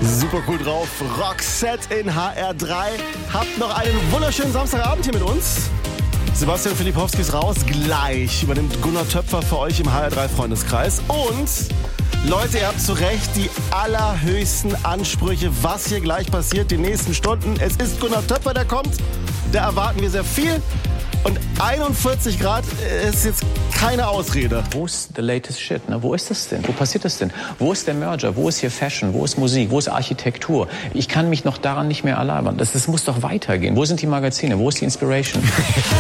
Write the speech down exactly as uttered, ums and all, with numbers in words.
Super cool drauf. Roxette in H R drei. Habt noch einen wunderschönen Samstagabend hier mit uns. Sebastian Filipowski ist raus. Gleich übernimmt Gunnar Töpfer für euch im H R drei Freundeskreis. Und Leute, ihr habt zu Recht die allerhöchsten Ansprüche, was hier gleich passiert, die nächsten Stunden. Es ist Gunnar Töpfer, der kommt. Da erwarten wir sehr viel. Und einundvierzig Grad ist jetzt keine Ausrede. Wo ist the latest shit? Ne? Wo ist das denn? Wo passiert das denn? Wo ist der Merger? Wo ist hier Fashion? Wo ist Musik? Wo ist Architektur? Ich kann mich noch daran nicht mehr erlabern. Das, das muss doch weitergehen. Wo sind die Magazine? Wo ist die Inspiration?